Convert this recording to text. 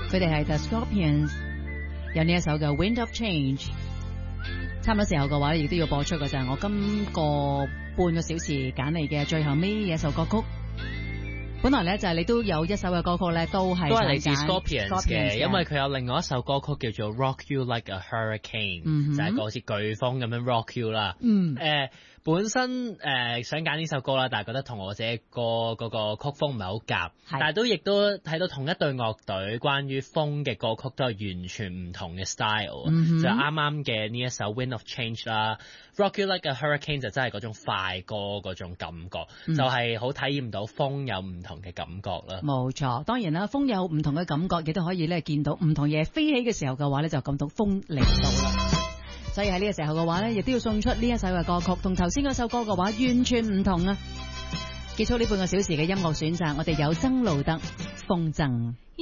佢哋係 The Scorpions， 有呢一首嘅 Wind of Change。差唔多時候嘅話咧，亦都要播出嘅就係我今個半個小時揀嚟嘅最後尾嘅一首歌曲。本來咧就係你都有一首嘅歌曲咧，都係嚟自 Scorpions 嘅，因為佢有另外一首歌曲叫做 Rock You Like a Hurricane，就係好似颶風咁樣 rock you 啦。本身想揀呢首歌啦，但係覺得同我自己歌嗰個曲風唔係好夾，但係亦都睇到同一隊樂隊關於風嘅歌曲都係完全唔同嘅 style，就啱啱嘅呢一首 Wind of Change 啦 ，Rock You Like a Hurricane 就真係嗰種快歌嗰種感覺，就係好體驗到風有唔同嘅感覺啦。 冇錯，當然啦，風有唔同嘅感覺，亦都可以咧見到唔同嘢飛起嘅時候嘅話咧，就感到風嚟到啦。所以喺呢個時候嘅話咧，亦都要送出呢一首嘅歌曲，同頭先嗰首歌嘅話完全唔同啊！結束呢半個小時嘅音樂選擇，我哋有曾路得風箏。